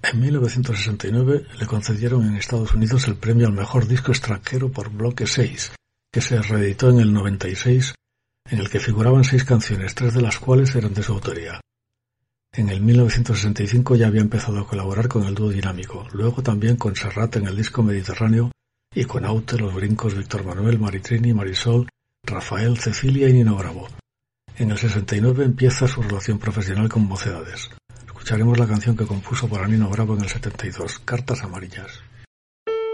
En 1969 le concedieron en Estados Unidos el premio al mejor disco extranjero por Bloque 6, que se reeditó en el 96, en el que figuraban 6 canciones, 3 de las cuales eran de su autoría. En el 1965 ya había empezado a colaborar con el dúo Dinámico, luego también con Serrat en el disco Mediterráneo y con Aute, Los Brincos, Víctor Manuel, Maritrini, Marisol, Rafael, Cecilia y Nino Bravo. En el 69 empieza su relación profesional con Mocedades. Escucharemos la canción que compuso para Nino Bravo en el 72, Cartas Amarillas.